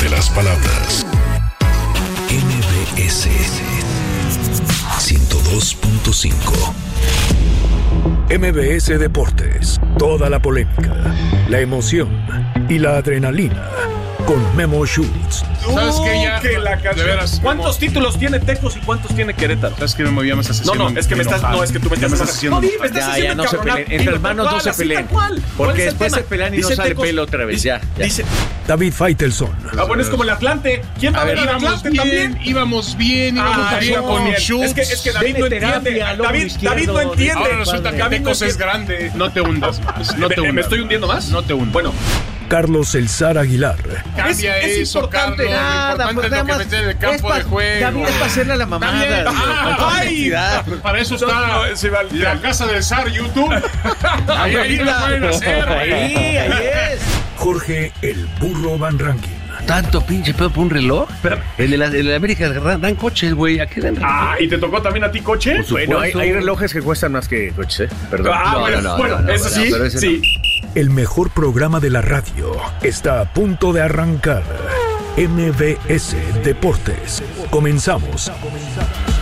de las palabras. MBS 102.5. MBS Deportes. Toda la polémica, la emoción y la adrenalina con Memo Schutz. ¿Sabes qué? Ya, que la canción. de veras, ¿Cuántos títulos tiene Tecos y cuántos tiene Querétaro? ¿Sabes que me llamas asesino? No, es que me estás. No, es que tú me estás haciendo. No, me estás haciendo. Ya no se peleen. Entre hermanos no se peleen. Porque después se pelean y no sale pelo otra vez. Ya. Dice David Faitelson. bueno, es como el Atlante. ¿Quién va a ver el Atlante también? Íbamos bien con Schutz. Es que David no entiende. David no entiende. Ahora resulta que Tecos es grande. No te hundas más. ¿Me estoy hundiendo más? No te hundas. Bueno. Carlos El Zar Aguilar. Cambia eso, importante. Carlos. Nada, Lo importante es lo que meter en el campo de juego. David es para hacerle a la mamada. ¡Ay! Para eso está la casa del Zar, YouTube. Ahí lo pueden hacer. Ahí es. Jorge El Burro Van Rankin. Tanto pinche pedo por un reloj. Espérame. El de la América dan coches, güey. ¿A qué dan reloj? ¿Y te tocó también a ti coche? Bueno, hay relojes que cuestan más que coches, Perdón. Bueno, eso sí, pero ese sí. El mejor programa de la radio está a punto de arrancar. MBS Deportes. Comenzamos.